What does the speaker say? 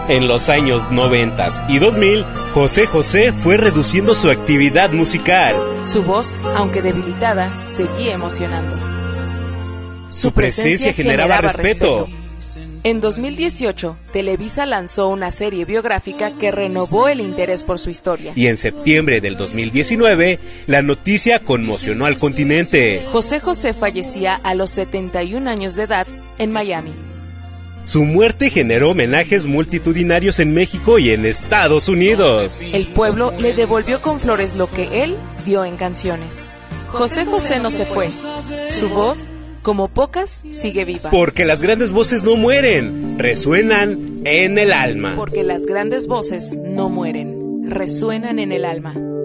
En los años 90 y 2000, José José fue reduciendo su actividad musical. Su voz, aunque debilitada, seguía emocionando. Su presencia generaba respeto. En 2018, Televisa lanzó una serie biográfica que renovó el interés por su historia. Y en septiembre del 2019, la noticia conmocionó al continente. José José fallecía a los 71 años de edad en Miami. Su muerte generó homenajes multitudinarios en México y en Estados Unidos. El pueblo le devolvió con flores lo que él dio en canciones. José José no se fue. Su voz, como pocas, sigue viva. Porque las grandes voces no mueren, resuenan en el alma. Porque las grandes voces no mueren, resuenan en el alma.